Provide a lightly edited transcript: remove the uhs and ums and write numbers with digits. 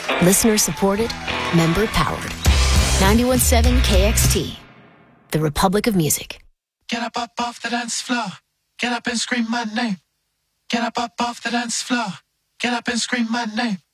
Listener supported, member powered. 91.7 KXT, the Republic of Music. Get up off the dance floor. Get up and scream my name. Get up off the dance floor. Get up and scream my name.